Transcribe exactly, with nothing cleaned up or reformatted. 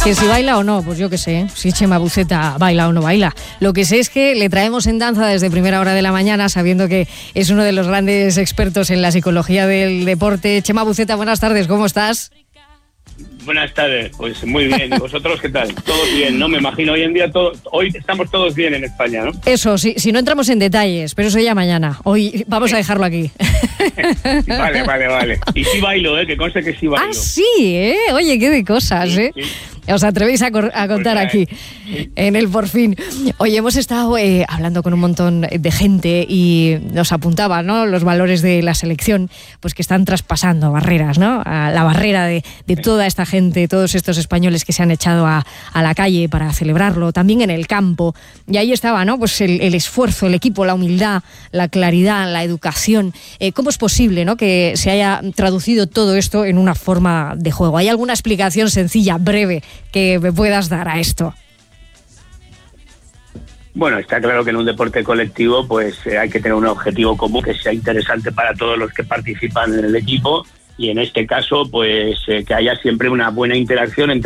Que si baila o no, pues yo qué sé, si Chema Buceta baila o no baila. Lo que sé es que le traemos en danza desde primera hora de la mañana, sabiendo que es uno de los grandes expertos en la psicología del deporte. Chema Buceta, buenas tardes, ¿cómo estás? Buenas tardes, pues muy bien. ¿Y vosotros qué tal? Todos bien, ¿no? Me imagino hoy en día, todo, hoy estamos todos bien en España, ¿no? Eso, si, si no entramos en detalles, pero eso ya mañana. Hoy vamos a dejarlo aquí. Vale, vale, vale. Y sí bailo, ¿eh? Que conste que sí bailo. Ah, sí, ¿eh? Oye, qué de cosas, sí, ¿eh? Sí. Os atrevéis a, cor- a contar Pues, aquí, sí. en el Por Fin. Oye, hemos estado eh, hablando con un montón de gente y nos apuntaba, ¿no?, los valores de la selección, pues que están traspasando barreras, ¿no? A la barrera de, de toda esta gente, todos estos españoles que se han echado a, a la calle para celebrarlo, también en el campo. Y ahí estaba, ¿no?, pues el, el esfuerzo, el equipo, la humildad, la claridad, la educación. Eh, ¿Cómo es posible, ¿no?, que se haya traducido todo esto en una forma de juego? ¿Hay alguna explicación sencilla, breve, que me puedas dar a esto? Bueno, está claro que en un deporte colectivo pues eh, hay que tener un objetivo común que sea interesante para todos los que participan en el equipo y en este caso pues eh, que haya siempre una buena interacción entre